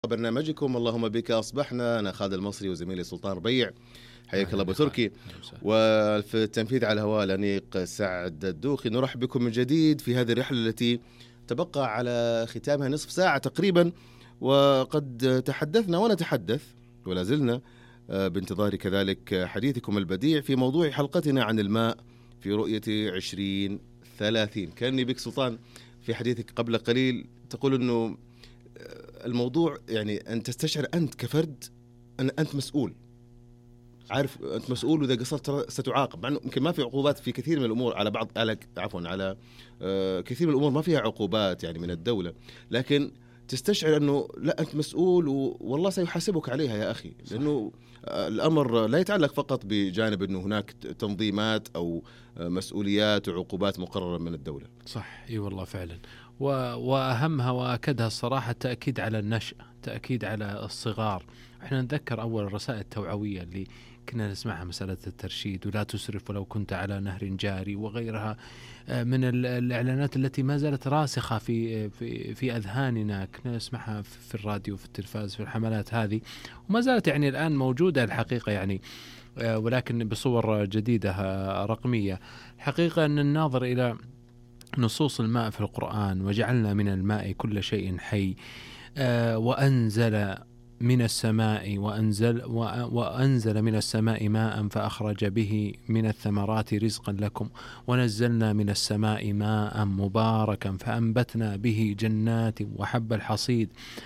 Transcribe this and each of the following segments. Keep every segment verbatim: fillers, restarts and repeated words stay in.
برنامجكم اللهم بك أصبحنا. أنا خالد المصري وزميلي سلطان ربيع، حياك الله أبو تركي. وفي التنفيذ على الهواء الأنيق سعد الدوخي. نرحب بكم من جديد في هذه الرحلة التي تبقى على ختامها نصف ساعة تقريبا، وقد تحدثنا ونتحدث ولا زلنا بانتظار كذلك حديثكم البديع في موضوع حلقتنا عن الماء في رؤية عشرين ثلاثين. كأني بك سلطان في حديثك قبل قليل تقول أنه الموضوع يعني أن تستشعر أنت كفرد أن أنت مسؤول، عارف أنت مسؤول، وإذا قصرت ستعاقب، مع أنه يمكن ما في عقوبات في كثير من الأمور على بعض على عفوا على آه كثير من الأمور ما فيها عقوبات يعني من الدولة، لكن تستشعر أنه لا أنت مسؤول والله سيحاسبك عليها يا أخي، لأنه آه الأمر لا يتعلق فقط بجانب أنه هناك تنظيمات أو آه مسؤوليات وعقوبات مقررة من الدولة. صح، اي والله فعلا. وأهمها وأكدها الصراحة التأكيد على النشأ، تأكيد على الصغار. احنا نذكر أول الرسائل التوعوية اللي كنا نسمعها، مسألة الترشيد ولا تسرف ولو كنت على نهر جاري وغيرها من الإعلانات التي ما زالت راسخة في في في أذهاننا، كنا نسمعها في الراديو في التلفاز في الحملات هذه، وما زالت يعني الآن موجودة الحقيقة يعني، ولكن بصور جديدة رقمية. الحقيقة أن الناظر إلى نصوص الماء في القرآن، وجعلنا من الماء كل شيء حي، آه وأنزل من السماء وأنزل, وأنزل من السماء ماء فأخرج به من الثمرات رزقا لكم، ونزلنا من السماء ماء مباركا فأنبتنا به جنات وحب الحصيد،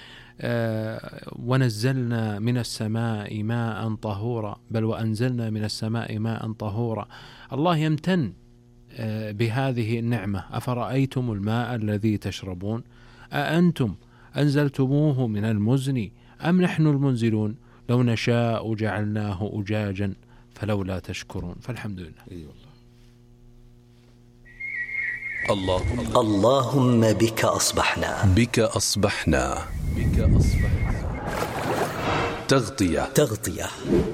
آه ونزلنا من السماء ماء طهورا، بل وأنزلنا من السماء ماء طهورا. الله يمتن بهذه النعمة. أفرأيتم الماء الذي تشربون أأنتم أنزلتموه من المزن أم نحن المنزلون لو نشاء جعلناه أجاجا فلولا تشكرون. فالحمد لله. أي والله. اللهم اللهم بك أصبحنا بك أصبحنا بك أصبحنا تغطية تغطية.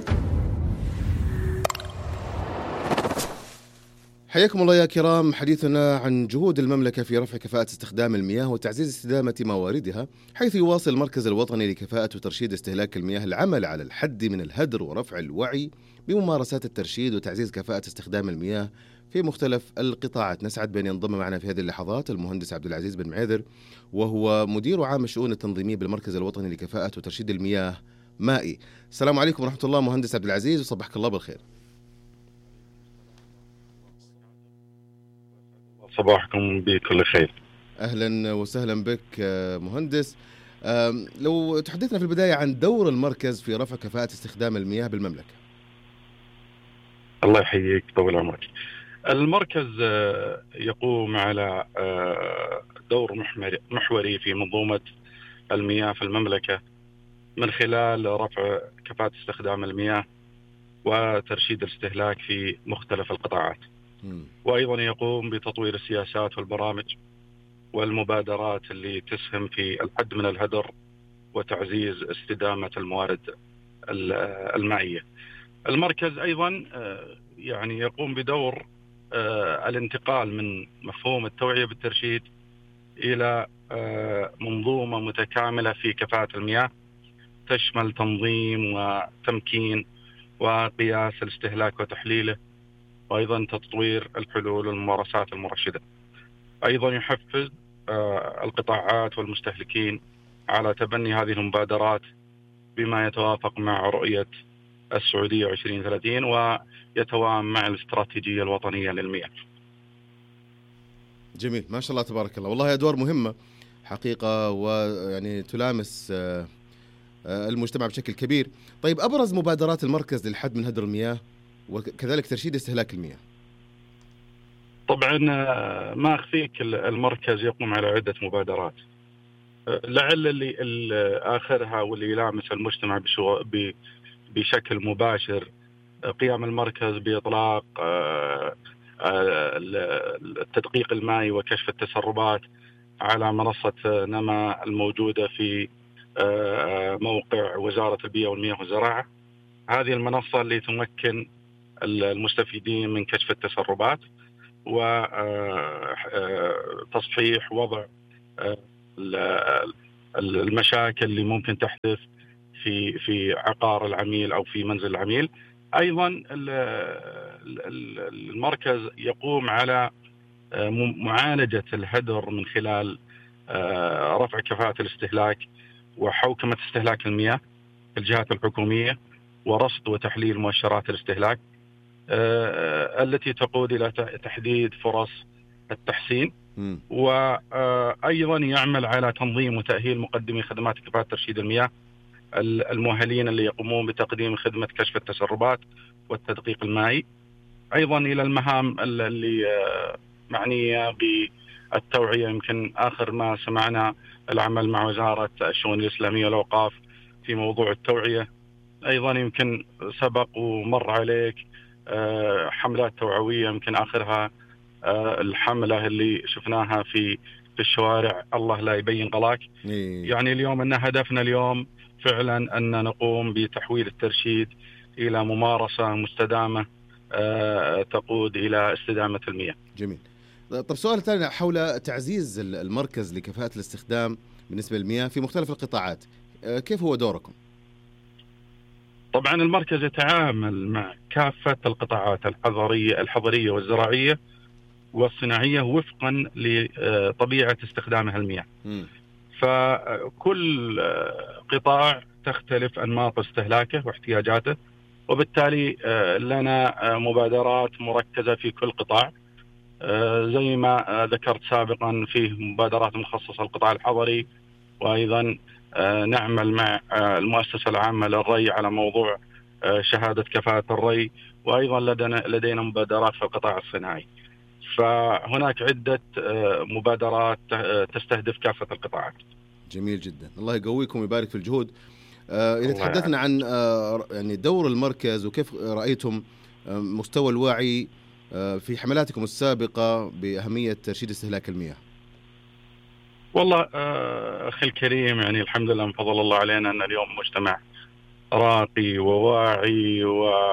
حياكم الله يا كرام. حديثنا عن جهود المملكة في رفع كفاءة استخدام المياه وتعزيز استدامة مواردها، حيث يواصل المركز الوطني لكفاءة وترشيد استهلاك المياه العمل على الحد من الهدر ورفع الوعي بممارسات الترشيد وتعزيز كفاءة استخدام المياه في مختلف القطاعات. نسعد بأن ينضم معنا في هذه اللحظات المهندس عبد العزيز بن معيذر، وهو مدير عام الشؤون التنظيمية بالمركز الوطني لكفاءة وترشيد المياه مائي. السلام عليكم ورحمة الله مهندس عبد العزيز، وصبحك الله بالخير. صباحكم بكل خير. أهلا وسهلا بك مهندس. لو تحدثنا في البداية عن دور المركز في رفع كفاءة استخدام المياه بالمملكة. الله يحييك، طول عمرك. المركز يقوم على دور محوري في منظومة المياه في المملكة من خلال رفع كفاءة استخدام المياه وترشيد الاستهلاك في مختلف القطاعات، وأيضا يقوم بتطوير السياسات والبرامج والمبادرات اللي تسهم في الحد من الهدر وتعزيز استدامة الموارد المائية. المركز أيضا يعني يقوم بدور الانتقال من مفهوم التوعية بالترشيد إلى منظومة متكاملة في كفاءة المياه تشمل تنظيم وتمكين وقياس الاستهلاك وتحليله، وأيضا تطوير الحلول والممارسات المرشدة. أيضا يحفز القطاعات والمستهلكين على تبني هذه المبادرات بما يتوافق مع رؤية السعودية عشرين ثلاثين ويتوائم مع الاستراتيجية الوطنية للمياه. جميل، ما شاء الله تبارك الله. والله أدوار مهمة حقيقة، ويعني تلامس المجتمع بشكل كبير. طيب، أبرز مبادرات المركز للحد من هدر المياه وكذلك ترشيد استهلاك المياه؟ طبعا ما أخفيك المركز يقوم على عدة مبادرات، لعل اللي آخرها واللي يلامس المجتمع بشكل مباشر قيام المركز بإطلاق التدقيق المائي وكشف التسربات على منصة نما الموجودة في موقع وزارة البيئة والمياه والزراعة. هذه المنصة اللي تمكن المستفيدين من كشف التسربات وتصحيح وضع المشاكل اللي ممكن تحدث في في عقار العميل أو في منزل العميل. أيضا المركز يقوم على معالجة الهدر من خلال رفع كفاءة الاستهلاك وحوكمة استهلاك المياه في الجهات الحكومية، ورصد وتحليل مؤشرات الاستهلاك التي تقود إلى تحديد فرص التحسين. وأيضا يعمل على تنظيم وتأهيل مقدمي خدمات كفاءة ترشيد المياه المؤهلين اللي يقومون بتقديم خدمة كشف التسربات والتدقيق المائي. أيضا إلى المهام اللي معنية بالتوعية، يمكن آخر ما سمعنا العمل مع وزارة الشؤون الإسلامية والأوقاف في موضوع التوعية. أيضا يمكن سبق ومر عليك حملات توعوية، يمكن آخرها الحملة اللي شفناها في في الشوارع الله لا يبين غلاك. يعني اليوم أن هدفنا اليوم فعلا أن نقوم بتحويل الترشيد إلى ممارسة مستدامة تقود إلى استدامة المياه. جميل. طب سؤال ثاني حول تعزيز المركز لكفاءة الاستخدام بالنسبة للمياه في مختلف القطاعات، كيف هو دوركم؟ طبعا المركز يتعامل مع كافة القطاعات الحضرية الحضرية والزراعية والصناعية وفقا لطبيعة استخدامها المياه. م. فكل قطاع تختلف أنماط استهلاكه واحتياجاته، وبالتالي لنا مبادرات مركزة في كل قطاع. زي ما ذكرت سابقا فيه مبادرات مخصصة للقطاع الحضري، وأيضا نعمل مع المؤسسة العامة للري على موضوع شهادة كفاءة الري، وأيضا لدينا لدينا مبادرات في القطاع الصناعي. فهناك عدة مبادرات تستهدف كافة القطاعات. جميل جدا، الله يقويكم ويبارك في الجهود. إذا تحدثنا عن يعني دور المركز وكيف رأيتم مستوى الوعي في حملاتكم السابقة بأهمية ترشيد استهلاك المياه. والله أخي الكريم، يعني الحمد لله من فضل الله علينا أن اليوم مجتمع راقي وواعي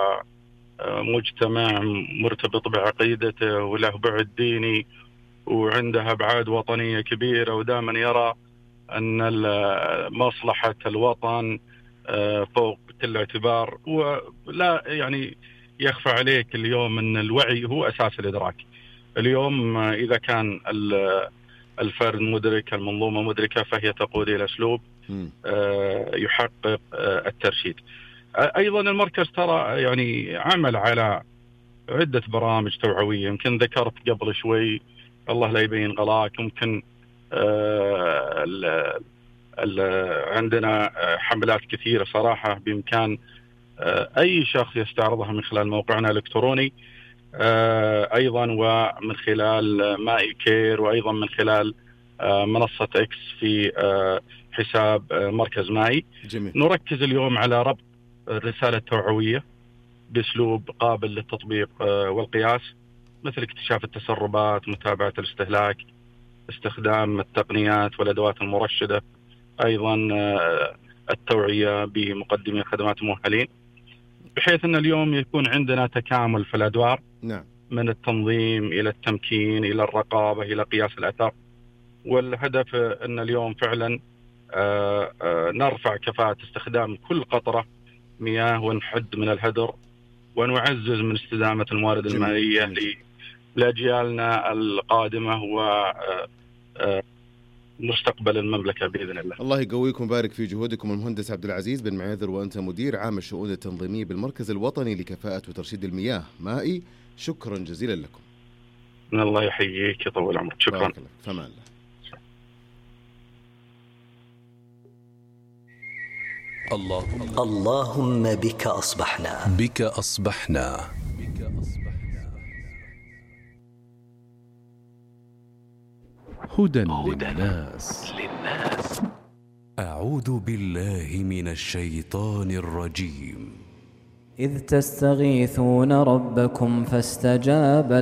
ومجتمع مرتبط بعقيدته وله بعد ديني وعنده أبعاد وطنية كبيرة، ودائما يرى أن مصلحة الوطن فوق كل اعتبار. ولا يعني يخفى عليك اليوم أن الوعي هو أساس الإدراك. اليوم إذا كان الفرد مدرك، المنظومة مدركة، فهي تقود إلى أسلوب يحقق الترشيد. أيضا المركز ترى يعني عمل على عدة برامج توعوية، يمكن ذكرت قبل شوي الله لا يبين غلاك. يمكن ال ال عندنا حملات كثيرة صراحة بإمكان أي شخص يستعرضها من خلال موقعنا الإلكتروني، أيضا ومن خلال ماي كير، وأيضا من خلال منصة إكس في حساب مركز ماي. جميل. نركز اليوم على ربط الرسالة التوعوية بأسلوب قابل للتطبيق والقياس، مثل اكتشاف التسربات، متابعة الاستهلاك، استخدام التقنيات والأدوات المرشدة، أيضا التوعية بمقدمي خدمات مؤهلين، بحيث أن اليوم يكون عندنا تكامل في الأدوار. نعم. من التنظيم إلى التمكين إلى الرقابة إلى قياس الأثر. والهدف أن اليوم فعلا نرفع كفاءة استخدام كل قطرة مياه، ونحد من الهدر، ونعزز من استدامة الموارد المائية لأجيالنا القادمة ومستقبل المملكة بإذن الله. الله يقويكم ويبارك في جهودكم. المهندس عبد العزيز بن معيذر، وأنت مدير عام الشؤون التنظيمية بالمركز الوطني لكفاءة وترشيد المياه مائي، شكرا جزيلا لكم. من الله يحييك يطول عمرك. شكرا. فمان الله. الله اللهم بك أصبحنا بك أصبحنا هدى للناس. أعوذ بالله من الشيطان الرجيم. إذ تستغيثون ربكم فاستجاب